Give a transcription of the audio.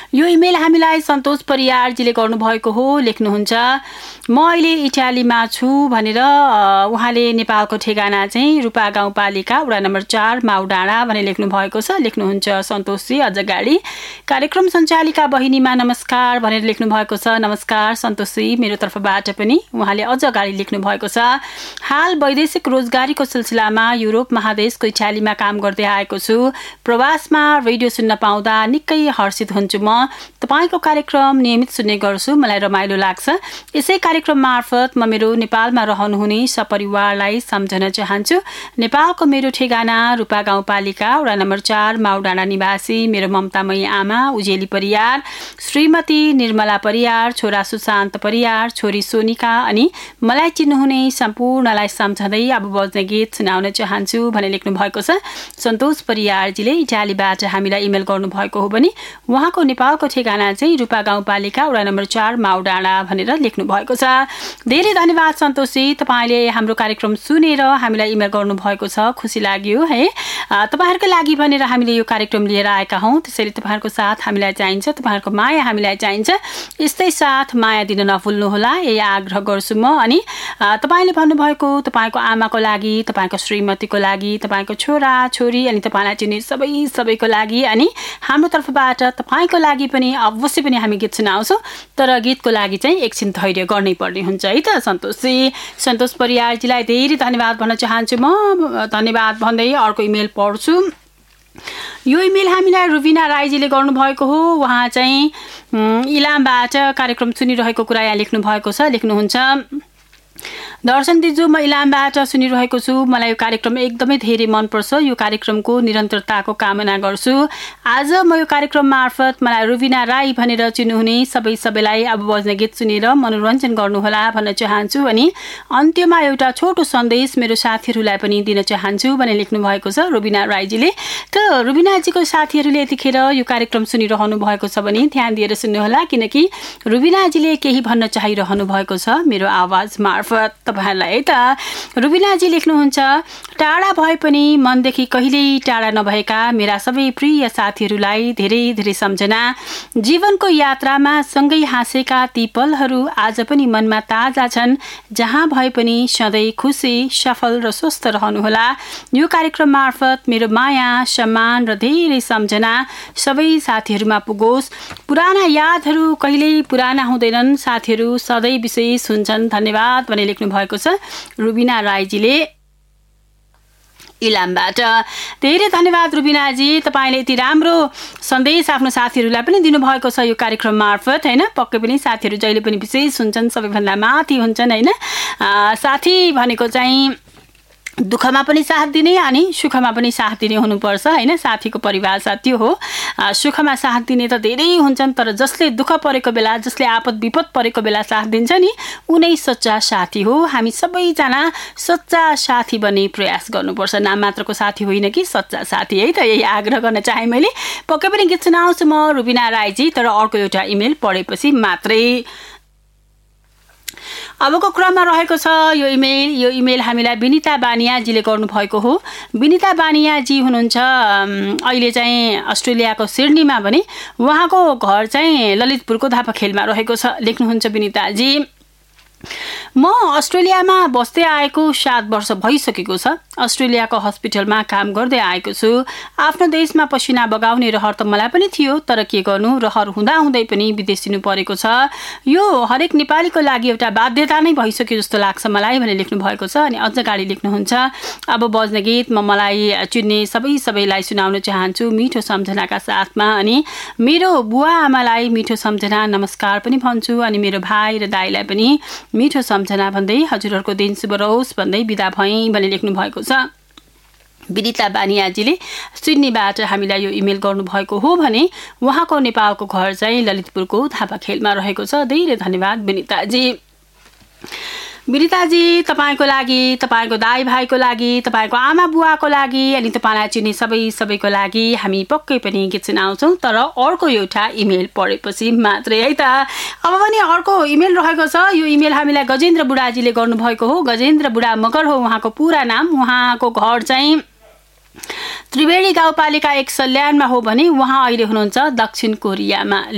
यो इमेल हामीलाई सन्तोष परियारजीले गर्नुभएको हो। लेख्नुहुन्छ म अहिले इटालीमा छु भनेर उहाँले नेपालको ठेगाना चाहिँ रूपा गाउँपालिका वडा नम्बर 4 माउडाँडा भनेर लेख्नु भएको छ। लेख्नुहुन्छ सन्तोषजी। अझ गाडी कार्यक्रम सञ्चालिका बहिनीमा नमस्कार भनेर लेख्नु भएको छ। नमस्कार सन्तोषजी मेरो तर्फबाट पनि। उहाँले अझ गाडी लेख्नु भएको छ हाल वैदेशिक रोजगारीको सिलसिलामा युरोप महादेशको इटालीमा काम गर्दै आएको छु। प्रवासमा रेडियो सुन्न पाउँदा निकै हर्षित हुन्छु। म तपाईको कार्यक्रम नियमित सुन्ने गर्छु। मलाई रमाइलो लाग्छ। यसै कार्यक्रम मार्फत म मेरो नेपालमा रहनुहुने सपरिवारलाई सम्झन चाहन्छु। नेपालको मेरो ठेगाना रूपा गाउँपालिका वडा नम्बर 4 माउडाँडा निवासी मेरो ममतामयी आमा उजेली परियार, श्रीमती निर्मला परियार, छोरा सुशान्त परियार, छोरी सोनिका अनि मलाई चिन्नुहुने सम्पूर्णलाई सम्झँदै अब बज्ने गीत सुनाउन चाहन्छु भनेर लेख्नु भएको छ। सन्तोष परियारजीले इटालीबाट हामीलाई इमेल गर्नुभएको हो भने उहाँको नेपालको ठेगाना चाहिँ रूपा गाउँपालिका वडा नम्बर 4 माउडाँडा भनेर लेख्नु भएको छ। धेरै धन्यवाद सन्तोषजी। तपाईले हाम्रो कार्यक्रम सुनेर हामीलाई इमेल गर्नुभएको छ। खुसी लाग्यो है। तपाईहरुको लागि भनेर हामीले यो कार्यक्रम लिएर आएका हौं। त्यसैले तपाईहरुको साथ हामीलाई चाहिन्छ, तपाईहरुको माया हामीलाई चाहिन्छ। यस्तै साथ माया दिन नभुल्नुहोला यही आग्रह गर्छु म। अनि तपाईले भन्नुभएको तपाईको आमाको लागि, तपाईको श्रीमतीको लागि, तपाईको छोरा छोरी अनि तपाईलाई चिन्ने सबैको लागि अनि हाम्रो तर्फबाट तपाईको लागि पनि अवश्य पनि हामी गीत सुनाउँछौं। तर गीतको लागि चाहिँ एकछिन धैर्य गर्नै पर्ने हुन्छ है त सन्तोषजी। सन्तोष परियारजीलाई धेरै धन्यवाद भन्न चाहन्छु म। धन्यवाद भन्दै अर्को इमेल पढ्छु। यो इमेल हामीलाई रुबिना राईजीले गर्नुभएको हो। उहाँ चाहिँ इलामबाट कार्यक्रम सुनिरहेको कुरा यहाँ लेख्नु भएको छ। लेख्नुहुन्छ दर्शन दिजु म इलामबाट सुनिरहेको छु। मलाई यो कार्यक्रम एकदमै धेरै मनपर्छ। यो कार्यक्रमको निरन्तरताको कामना गर्छु। आज म यो कार्यक्रम मार्फत मलाई रुबिना राई भनेर चिन्नुहुने सबैलाई अब बज्ने गीत सुनेर मनोरञ्जन गर्नुहोला भन्न चाहन्छु। अनि अन्त्यमा एउटा छोटो सन्देश मेरो साथीहरूलाई पनि दिन चाहन्छु भनेर लेख्नु भएको छ रुबिना राईजीले। त रुबिनाजीको साथीहरूले यतिखेर यो कार्यक्रम सुनिरहनु भएको छ भने ध्यान दिएर सुन्नुहोला, किनकि रुबिनाजीले केही भन्न चाहिरहनु भएको छ मेरो आवाज मार्फत तपाईहरुलाई है त। रुबिनाजी लेख्नुहुन्छ टाढा भए पनि मनदेखि कहिल्यै टाढा नभएका मेरा सबै प्रिय साथीहरूलाई धेरै धेरै सम्झना। जीवनको यात्रामा सँगै हाँसेका ती पलहरू आज पनि मनमा ताजा छन्। जहाँ भए पनि सधैँ खुसी, सफल र स्वस्थ रहनुहोला। यो कार्यक्रम मार्फत मेरो माया, सम्मान र धेरै सम्झना सबै साथीहरूमा पुगोस्। पुराना यादहरू कहिल्यै पुराना हुँदैनन्। साथीहरू सधैँ विशेष हुन्छन्। धन्यवाद भनेर लेख्नु भएको छ रुबिना राईजीले इलामबाट। धेरै धन्यवाद रुबिनाजी। तपाईले यति राम्रो सन्देश आफ्नो साथीहरूलाई पनि दिनुभएको छ यो कार्यक्रम मार्फत हैन। पक्कै पनि साथीहरू जहिले पनि विशेष हुन्छन्, सबैभन्दा माथि हुन्छन् हैन। साथी भनेको चाहिँ दुःखमा पनि साथ दिने अनि सुखमा पनि साथ दिने हुनुपर्छ हैन। साथीको परिभाषा त्यो हो। सुखमा साथ दिने त धेरै हुन्छन्, तर जसले दुःख परेको बेला, जसले आपद विपद परेको बेला साथ दिन्छ नि उनै सच्चा साथी हो। हामी सबैजना सच्चा साथी बन्ने प्रयास गर्नुपर्छ। नाम मात्रको साथी होइन कि सच्चा साथी है त। यही आग्रह गर्न चाहे मैले। पक्कै पनि गीत सुनाउँछु म रुबिना राईजी, तर अर्को एउटा इमेल पढेपछि मात्रै। अबको क्रममा रहेको छ यो इमेल हामीलाई विनिता बानियाजीले गर्नुभएको हो। विनिता बानियाजी हुनुहुन्छ अहिले चाहिँ अस्ट्रेलियाको सिडनीमा भने उहाँको घर चाहिँ ललितपुरको धापाखेलमा रहेको छ। लेख्नुहुन्छ विनिताजी म अस्ट्रेलियामा बस्दै आएको 7 वर्ष भइसकेको छ। अस्ट्रेलियाको हस्पिटलमा काम गर्दै आएको छु। आफ्नो देशमा पसिना बगाउने रहर त मलाई पनि थियो, तर के गर्नु, रहर हुँदाहुँदै पनि विदेश दिनु परेको छ। यो हरेक नेपालीको लागि एउटा बाध्यता नै भइसक्यो जस्तो लाग्छ मलाई भनेर लेख्नु भएको छ। अनि अझ गाडी लेख्नुहुन्छ अब बज्ने गीत म मलाई चिन्ने सबैलाई सुनाउन चाहन्छु मिठो सम्झनाका साथमा। अनि मेरो बुवा आमालाई मिठो सम्झना नमस्कार पनि भन्छु। अनि मेरो भाइ र दाइलाई पनि मिठो सम्झना भन्दै हजुरहरूको दिन शुभ रहोस् भन्दै बिदा भएँ भनेर लेख्नु भएको छ। विनिता बानियाजीले सिडनीबाट हामीलाई यो इमेल गर्नुभएको हो भने उहाँको नेपालको घर चाहिँ ललितपुरको धापाखेलमा रहेको छ। धेरै धन्यवाद विनिताजी। विनिताजी तपाईको लागि, तपाईको दाइ भाइको लागि, तपाईको आमा बुवाको लागि अनि तपाईलाई चिन्ने सबैको लागि हामी पक्कै पनि गीत सुनाउँछौँ, तर अर्को एउटा इमेल पढेपछि मात्रै है त। अब पनि अर्को इमेल रहेको छ। यो इमेल हामीलाई गजेन्द्र बुढाजीले गर्नुभएको हो। गजेन्द्र बुढा मगर हो उहाँको पूरा नाम। उहाँको घर चाहिँ त्रिवेणी गाउँपालिका 1 सल्यानमा हो भने उहाँ अहिले हुनुहुन्छ दक्षिण कोरियामा।